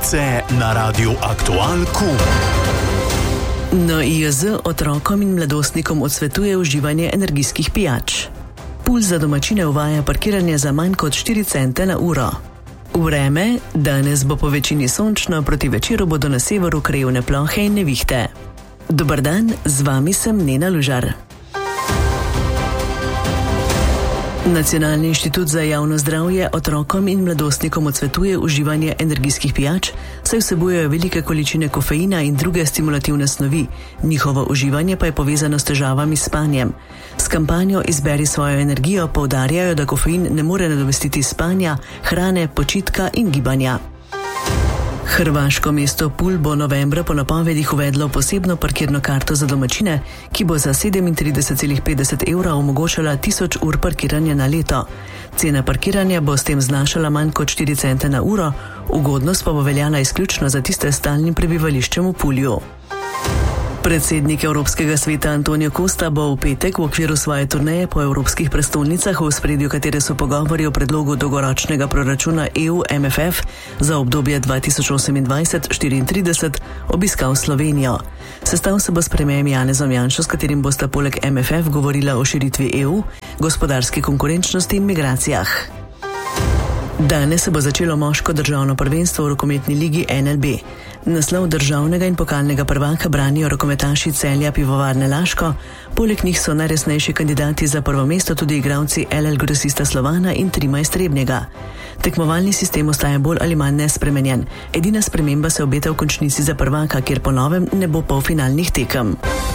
Novice na Radiu Aktual Q. NIJZ otrokom in mladostnikom odsvetuje uživanje energijskih pijač. Pulz za domačine uvaja parkiranje za manj kot 4 cente na uro. Vreme, danes bo po večini sončno, proti večeru bodo na severu krajevne plohe in nevihte. Dober dan, z vami sem Nena Lužar. Nacionalni inštitut za javno zdravje otrokom in mladostnikom odsvetuje uživanje energijskih pijač, saj vsebujejo velike količine kofeina in druge stimulativne snovi. Njihovo uživanje pa je povezano s težavami s spanjem. S kampanjo Izberi svojo energijo poudarjajo, da kofein ne more nadomestiti spanja, hrane, počitka in gibanja. Hrvaško mesto Pulj bo novembra po napovedih uvedlo posebno parkirno karto za domačine, ki bo za 37,50 evra omogočala 1000 ur parkiranja na leto. Cena parkiranja bo s tem znašala manj kot 4 cente na uro, ugodnost pa bo veljala izključno za tiste s stalnim prebivališčem v Pulju. Predsednik Evropskega sveta Antonio Costa bo v petek v okviru svoje turneje po evropskih prestolnicah, v ospredju katere so pogovori o predlogu dolgoročnega proračuna EU MFF za obdobje 2028-34, obiskal Slovenijo. Sestal se bo s premierjem Janezom Janšo, s katerim bosta poleg MFF govorila o širitvi EU, gospodarski konkurenčnosti in migracijah. Danes se bo začelo moško državno prvenstvo v rokometni ligi NLB. Naslov državnega in pokalnega prvaka branijo rokometaši Celja Pivovarne Laško, poleg njih so najresnejši kandidati za prvo mesto tudi igralci LL Grosista Slovana in Trima iz Trebnjega. Tekmovalni sistem ostaja bolj ali manj nespremenjen. Edina sprememba se obeta v končnici za prvaka, kjer po novem ne bo polfinalnih tekem.